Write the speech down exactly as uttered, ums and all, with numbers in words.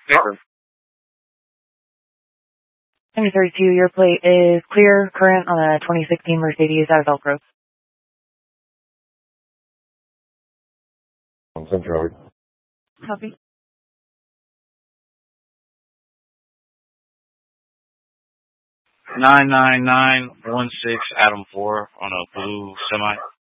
nine thirty-two, your plate is clear, current on a twenty sixteen Mercedes out of Elk Grove. On Central. Copy. nine nine nine one six Adam four on a blue semi.